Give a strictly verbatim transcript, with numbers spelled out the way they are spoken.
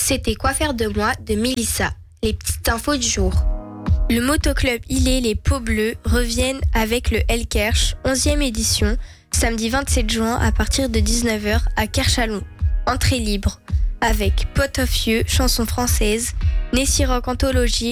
C'était Quoi faire de moi de Mélissa. Les petites infos du jour. Le motoclub Ilé les Peaux Bleues reviennent avec le Hellkersch, onzième édition, samedi vingt-sept juin à partir de dix-neuf heures à Kerchalon. Entrée libre, avec Pot of You, chanson française, Nessie Rock Anthologie,